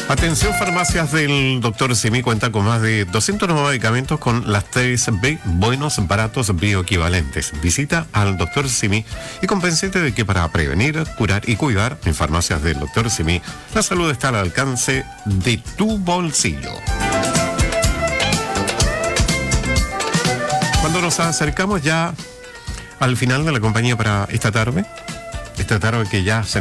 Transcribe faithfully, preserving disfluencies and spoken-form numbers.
Atención, farmacias del doctor Simi cuenta con más de doscientos nuevos medicamentos con las tres B, buenos, baratos, bioequivalentes. Visita al doctor Simi y convéncete de que para prevenir, curar y cuidar en farmacias del doctor Simi, la salud está al alcance de tu bolsillo. Cuando nos acercamos ya al final de la compañía para esta tarde, esta tarde que ya se